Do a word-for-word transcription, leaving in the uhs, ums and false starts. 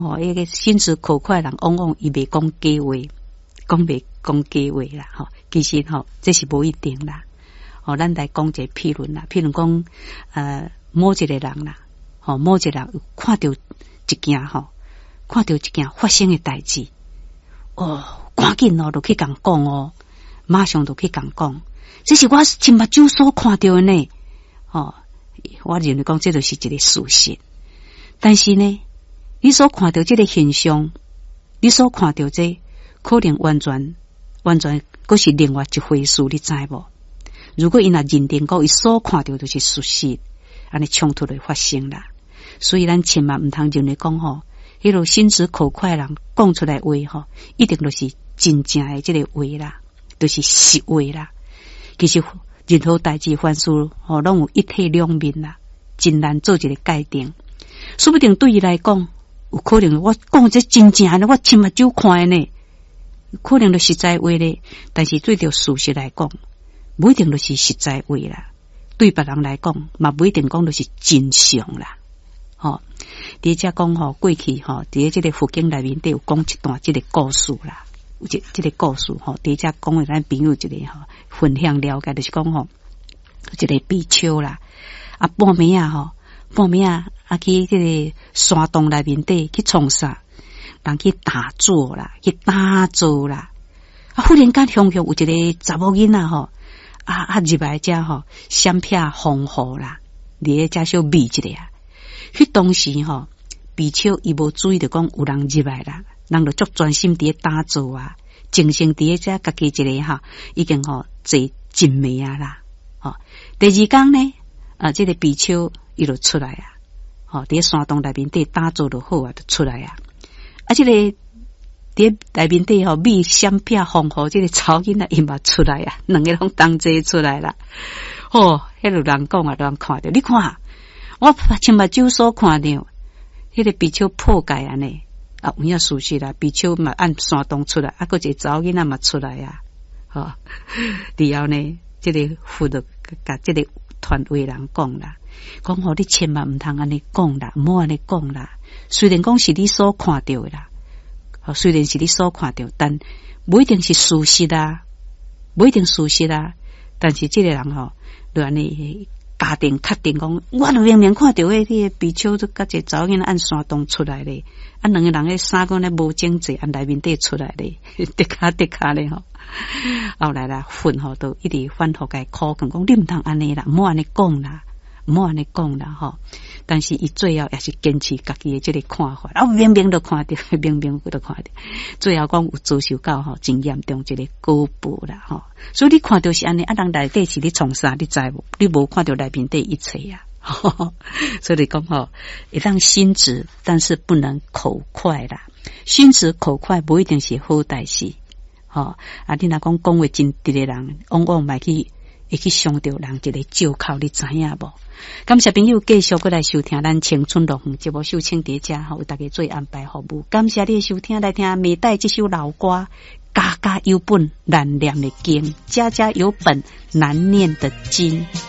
哦，一个心直口快人，往往伊袂讲假话，讲袂讲假话啦。吼、哦，其实吼、哦，这是无一定啦。哦，咱来讲一个譬论啦，譬如讲，呃，某一个人啦，吼、哦，某一个人看到一件吼、哦，看到一件发生的代志，哦，赶紧哦，就去共讲哦，马上就去共讲，这是我亲目睭所看到的呢。哦，我认为讲这就是一个事实，但是呢。你所看到这个现象，你所看到这可能完全完全佫是另外一回事，你知无？如果伊若认定讲伊所看到就是事实，安尼冲突就会发生啦。所以咱千万毋通认为讲吼，迄个心直口快人讲出来话吼，一定就是真正的这个话啦，就是实话啦。其实任何代志凡事吼，拢有一体两面啦，真难做一个界定。说不定对伊来讲。有可能我讲这真正的，我亲目睭看的呢，可能就实在话咧。但是对着事实来讲，不一定就是实在话啦。对别人来讲，嘛不一定讲就是真相啦。吼、哦，伫遮讲吼，过去吼，伫这个佛经内面都有讲一段这个故事啦。有这这个故事吼，伫遮讲给咱朋友一个吼分享了解，就是讲吼，一个比丘啦，啊半暝啊吼。半暝啊，啊去这个山洞内面底去创啥，人去打坐啦，去打坐啦。啊，忽然间向向有一个查某囡仔吼，啊啊入来遮吼，闪片红火啦，伫咧遮小秘一个啊。迄当时吼，比丘伊无注意到讲有人入来啦，人就足专心伫咧打坐啊，精神伫咧遮家己一个哈，已经吼坐真暝啊啦。吼、哦，第二天呢，啊，这个比丘。伊就出来啊，吼、哦，伫山洞内面底打坐就好啊，就出来啊。啊，这个伫内面底吼，米闪片红火，这个草囡仔伊嘛出来啊，两个拢同齐出来啦。哦，迄个人讲啊，人看到，你看，我亲目睭所看到，迄、那个比丘破解安尼啊，有影事实啦，比丘嘛按山洞出来，啊，个一个草囡仔嘛出来啊，吼，然后呢，这个佛就甲这个团队人讲啦。讲吼，你千万毋通安尼讲啦，毋好安尼讲啦。虽然讲是你所看到的啦，虽然是你所看到，但不一定是事实啦，不一定事实啦。但是这个人吼，就安尼家庭确定讲，我明明看到迄个比丘就甲一查某囡仔按山洞出来咧，啊，两个人诶衫个咧无整齐，按内面底出来咧，的卡的卡咧吼。后来啦，分吼都一直反复甲考讲，讲你毋通安尼啦，毋好安尼讲啦。唔好安尼讲啦吼，但是伊最后也是坚持家己的这个看法，啊明明都看到，明明都看到，最后讲有遭受到吼真严重一个果报啦吼，所以你看到是安尼，啊人内底是你创啥，你知无？你无看到内面底一切啊，所以讲吼，一当心直，但是不能口快啦，心直口快不一定是好代志，吼啊你若讲讲话真直的人，往往买去。会去伤到人一个借口，你知影无？感谢朋友继续过来收听咱青春乐园节目，秀清伫遮吼，为大家做安排服务。感谢你的收听，来听美代这首老歌，家家有本难念的经，家家有本难念的经。